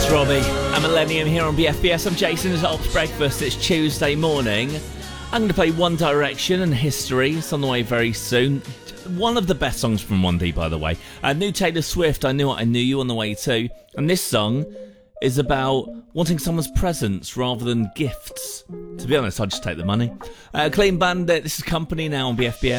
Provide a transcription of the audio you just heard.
Robbie, a Millennium here on BFBS. I'm Jason, it's Ops Breakfast. It's Tuesday morning. I'm going to play One Direction and History. It's on the way very soon. One of the best songs from 1D, by the way. New Taylor Swift, I Knew What I Knew You, on the way too. And this song is about wanting someone's presents rather than gifts. To be honest, I'd just take the money. Clean Bandit, this is Company now on BFBS.